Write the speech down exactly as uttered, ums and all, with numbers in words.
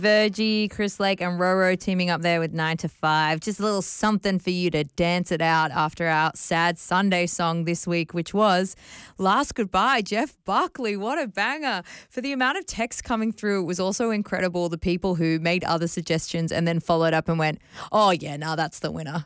Virgie, Chris Lake and Roro teaming up there with nine to five. Just a little something for you to dance it out after our sad Sunday song this week, which was Last Goodbye, Jeff Buckley. What a banger. For the amount of text coming through, it was also incredible the people who made other suggestions and then followed up and went, oh yeah, no, that's the winner.